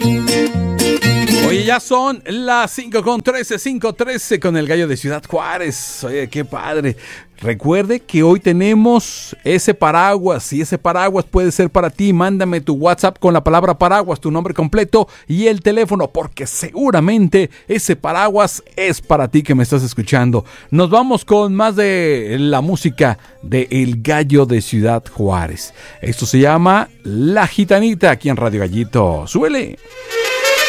Oye, ya son las 5:13 con el Gallo de Ciudad Juárez. Oye, qué padre. Recuerde que hoy tenemos ese paraguas y ese paraguas puede ser para ti. Mándame tu WhatsApp con la palabra paraguas, tu nombre completo y el teléfono, porque seguramente ese paraguas es para ti que me estás escuchando. Nos vamos con más de la música de El Gallo de Ciudad Juárez. Esto se llama La Gitanita aquí en Radio Gallito. ¡Súbele!